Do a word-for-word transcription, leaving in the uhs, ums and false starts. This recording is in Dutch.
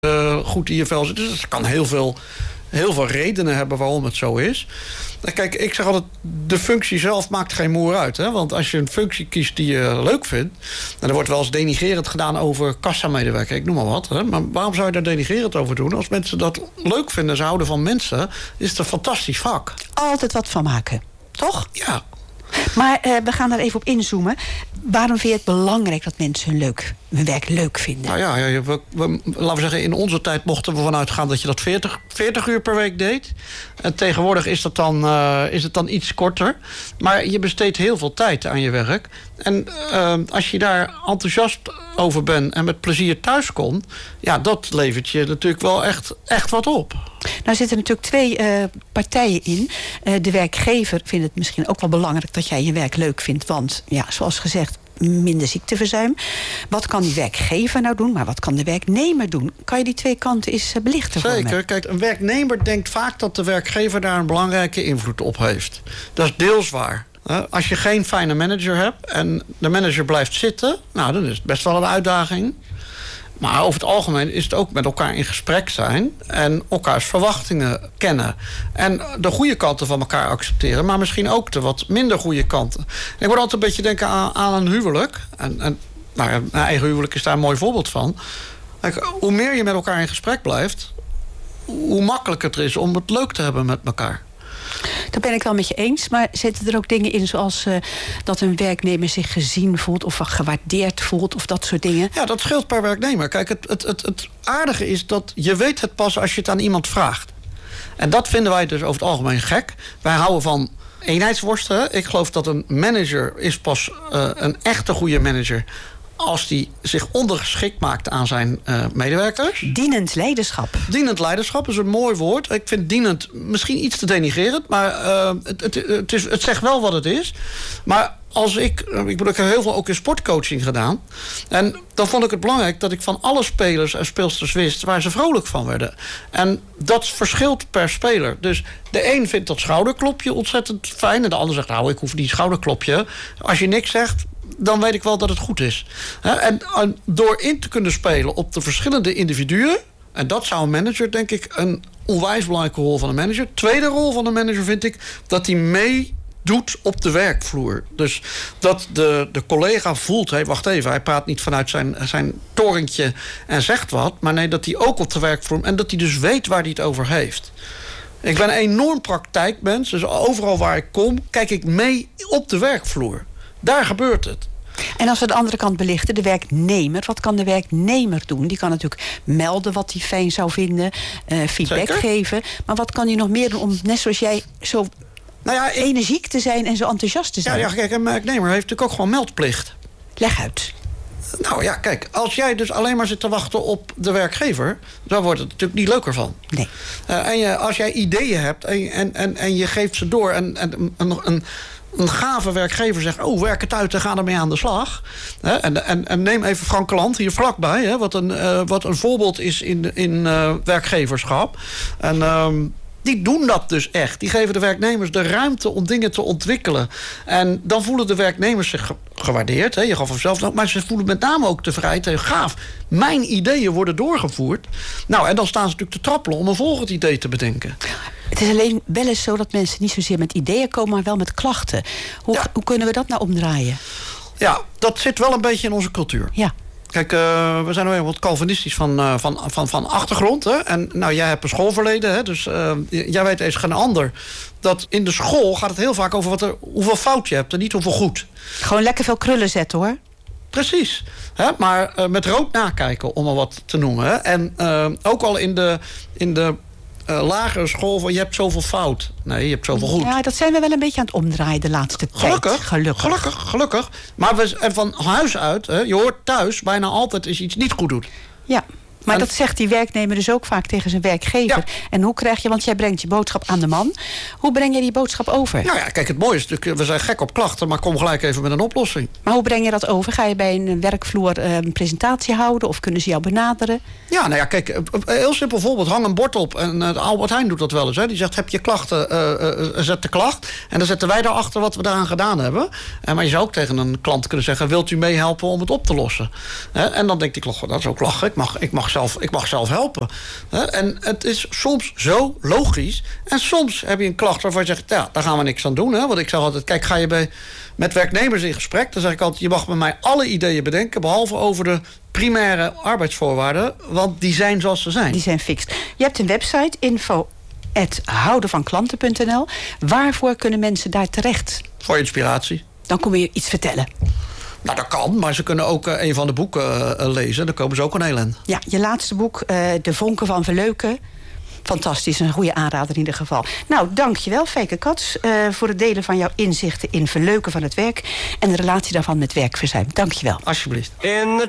uh, goed in je vel zit. Dus het kan heel veel, heel veel redenen hebben waarom het zo is. Kijk, ik zeg altijd, de functie zelf maakt geen moer uit. Hè? Want als je een functie kiest die je leuk vindt... en er wordt wel eens denigrerend gedaan over kassamedewerker, ik noem maar wat. Hè? Maar waarom zou je daar denigrerend over doen? Als mensen dat leuk vinden, ze houden van mensen... is het een fantastisch vak. Altijd wat van maken, toch? Ja. Maar uh, we gaan daar even op inzoomen. Waarom vind je het belangrijk dat mensen hun, leuk, hun werk leuk vinden? Nou ja, ja we, we, laten we zeggen, in onze tijd mochten we vanuit gaan... dat je dat veertig, veertig uur per week deed. En tegenwoordig is, dat dan, uh, is het dan iets korter. Maar je besteedt heel veel tijd aan je werk. En uh, als je daar enthousiast over bent en met plezier thuis komt... ja, dat levert je natuurlijk wel echt, echt wat op. Nou zitten er natuurlijk twee uh, partijen in. Uh, de werkgever vindt het misschien ook wel belangrijk dat jij je werk leuk vindt. Want, ja, zoals gezegd, minder ziekteverzuim. Wat kan die werkgever nou doen, maar wat kan de werknemer doen? Kan je die twee kanten eens uh, belichten? Zeker. Kijk, een werknemer denkt vaak dat de werkgever daar een belangrijke invloed op heeft. Dat is deels waar. Als je geen fijne manager hebt en de manager blijft zitten... nou, dan is het best wel een uitdaging. Maar over het algemeen is het ook met elkaar in gesprek zijn... en elkaars verwachtingen kennen. En de goede kanten van elkaar accepteren... maar misschien ook de wat minder goede kanten. Ik word altijd een beetje denken aan, aan een huwelijk. En, en nou ja, mijn eigen huwelijk is daar een mooi voorbeeld van. Kijk, hoe meer je met elkaar in gesprek blijft... hoe makkelijker het is om het leuk te hebben met elkaar. Dat ben ik wel met je eens. Maar zitten er ook dingen in zoals uh, dat een werknemer zich gezien voelt... of gewaardeerd voelt of dat soort dingen? Ja, dat scheelt per werknemer. Kijk, het, het, het, het aardige is dat je weet het pas als je het aan iemand vraagt. En dat vinden wij dus over het algemeen gek. Wij houden van eenheidsworsten. Ik geloof dat een manager is pas uh, een echte goede manager... als die zich ondergeschikt maakt aan zijn uh, medewerkers. Dienend leiderschap. Dienend leiderschap is een mooi woord. Ik vind dienend misschien iets te denigrerend... maar uh, het, het, het, is, het zegt wel wat het is. Maar als ik... Ik bedoel, ik heb heel veel ook in sportcoaching gedaan. En dan vond ik het belangrijk dat ik van alle spelers en speelsters wist... waar ze vrolijk van werden. En dat verschilt per speler. Dus de een vindt dat schouderklopje ontzettend fijn... en de ander zegt, nou, ik hoef niet schouderklopje. Als je niks zegt... dan weet ik wel dat het goed is. En door in te kunnen spelen op de verschillende individuen... en dat zou een manager, denk ik, een onwijs belangrijke rol van een manager. Tweede rol van een manager vind ik dat hij meedoet op de werkvloer. Dus dat de, de collega voelt, hey, wacht even, hij praat niet vanuit zijn, zijn torentje en zegt wat... maar nee, dat hij ook op de werkvloer... en dat hij dus weet waar hij het over heeft. Ik ben een enorm praktijkmens, dus overal waar ik kom... kijk ik mee op de werkvloer. Daar gebeurt het. En als we de andere kant belichten, de werknemer... wat kan de werknemer doen? Die kan natuurlijk melden wat hij fijn zou vinden... Uh, feedback Zeker. geven. Maar wat kan hij nog meer doen om, net zoals jij... zo nou ja, ik... energiek te zijn en zo enthousiast te zijn? Ja, ja, kijk, een werknemer heeft natuurlijk ook gewoon meldplicht. Leg uit. Nou ja, kijk, als jij dus alleen maar zit te wachten op de werkgever... dan wordt het natuurlijk niet leuker van. Nee. Uh, en je, als jij ideeën hebt en, en, en, en je geeft ze door... en, en een, een, een gave werkgever zegt... oh, werk het uit en ga ermee aan de slag. Hè? En, en, en neem even Frank Land hier vlakbij... Hè? Wat, een, uh, wat een voorbeeld is in, in uh, werkgeverschap. En... Uh, die doen dat dus echt. Die geven de werknemers de ruimte om dingen te ontwikkelen. En dan voelen de werknemers zich gewaardeerd. Hè? Je gaf hem zelf nog. Maar ze voelen met name ook de vrijheid. Hè? Gaaf, mijn ideeën worden doorgevoerd. Nou, en dan staan ze natuurlijk te trappelen om een volgend idee te bedenken. Het is alleen wel eens zo dat mensen niet zozeer met ideeën komen... maar wel met klachten. Hoe, ja. hoe kunnen we dat nou omdraaien? Ja, dat zit wel een beetje in onze cultuur. Ja. Kijk, uh, we zijn nou wat Calvinistisch van, uh, van, van, van achtergrond. Hè? En nou, jij hebt een schoolverleden, hè? Dus uh, jij weet eens geen ander. Dat in de school gaat het heel vaak over wat er, hoeveel fout je hebt en niet hoeveel goed. Gewoon lekker veel krullen zetten, hoor. Precies. Hè? Maar uh, met rood nakijken, om maar wat te noemen. Hè? En uh, ook al in de... In de Uh, lagere school van je hebt zoveel fout. Nee, je hebt zoveel goed. Ja, dat zijn we wel een beetje aan het omdraaien de laatste gelukkig, tijd. Gelukkig. Gelukkig, gelukkig. Maar we, en van huis uit, hè, je hoort thuis bijna altijd als je iets niet goed doet. Ja. Maar en dat zegt die werknemer dus ook vaak tegen zijn werkgever. Ja. En hoe krijg je, want jij brengt je boodschap aan de man. Hoe breng je die boodschap over? Nou ja, kijk, het mooie is natuurlijk, we zijn gek op klachten, maar kom gelijk even met een oplossing. Maar hoe breng je dat over? Ga je bij een werkvloer uh, een presentatie houden of kunnen ze jou benaderen? Ja, nou ja, kijk, een heel simpel voorbeeld. Hang een bord op. En uh, Albert Heijn doet dat wel eens. Hè. Die zegt, heb je klachten, uh, uh, zet de klacht. En dan zetten wij daarachter wat we daaraan gedaan hebben. En maar je zou ook tegen een klant kunnen zeggen, wilt u meehelpen om het op te lossen? Hè? En dan denkt die klant, dat is ook lachen. Ik mag, ik mag zelf, ik mag zelf helpen. En het is soms zo logisch. En soms heb je een klacht waarvan je zegt, ja, daar gaan we niks aan doen. Hè? Want ik zeg altijd, kijk, ga je bij, met werknemers in gesprek, dan zeg ik altijd, je mag met mij alle ideeën bedenken, behalve over de primaire arbeidsvoorwaarden, want die zijn zoals ze zijn. Die zijn fixed. Je hebt een website, info at houdenvanklanten punt n l. Waarvoor kunnen mensen daar terecht? Voor inspiratie. Dan kom je iets vertellen. Nou, dat kan, maar ze kunnen ook uh, een van de boeken uh, lezen. Dan komen ze ook een heel eind. Ja, je laatste boek, uh, De Vonken van Verleuken. Fantastisch, een goede aanrader in ieder geval. Nou, dankjewel, Fijke Cats, uh, voor het delen van jouw inzichten in verleuken van het werk en de relatie daarvan met werkverzuim. Dankjewel. Alsjeblieft. In the